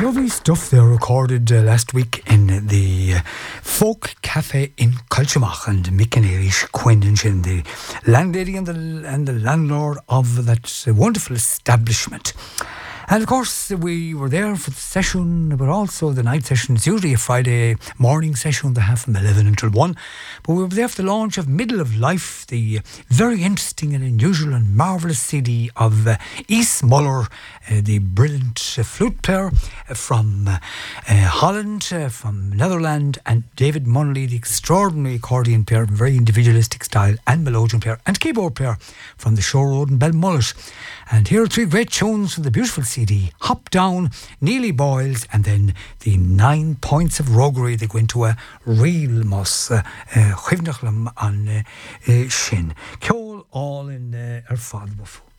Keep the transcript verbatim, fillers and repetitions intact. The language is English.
Lovely stuff there recorded uh, last week in the uh, Folk Cafe in Culturemach, and Mick and Irish Quindon, the landlady and the, and the landlord of that uh, wonderful establishment. And of course we were there for the session, but also the night session. It's usually a Friday morning session, the half from eleven until one. But we were there for the launch of Middle of Life, the very interesting and unusual and marvellous C D of uh, East Muller, uh, the brilliant uh, flute player uh, from uh, uh, Holland, uh, from Netherlands, and David Munnelly, the extraordinary accordion player, very individualistic style, and melodeon player and keyboard player from the Shore Road in Belmullet. And here are three great tunes from the beautiful C D: Hop Down, Neely Boyles, and then the Nine Points of Roguery. They go into a real moss chuimhnach lam an sin. Ceol all in ar fad bufu.